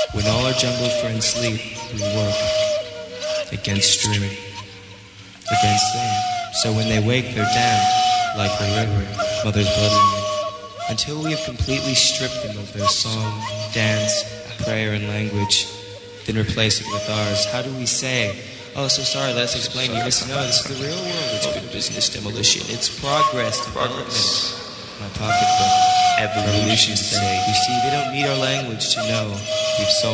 When all our jungle friends sleep, we work against stream, against them. So when they wake, they're damned, like the river, mother's bloodline, until we have completely stripped them of their song, dance, prayer, and language, then replace it with ours. How do we say, oh, so sorry, let's explain. You must know this is the real world. It's good business demolition. It's progress. Progress. My pocketbook. Evolution say. You see, they don't need our language to know we've sold